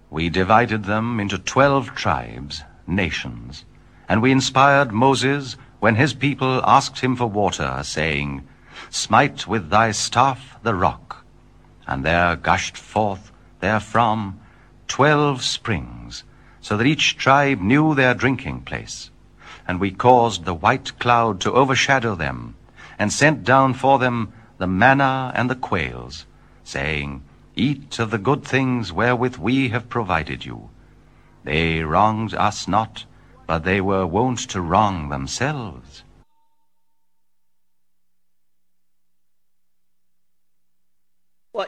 We divided them into 12 tribes, nations, and we inspired Moses when his people asked him for water, saying, Smite with thy staff the rock. And there gushed forth therefrom 12 springs, so that each tribe knew their drinking place. And we caused the white cloud to overshadow them, and sent down for them the manna and the quails, saying, Eat of the good things wherewith we have provided you. They wronged us not, but they were wont to wrong themselves.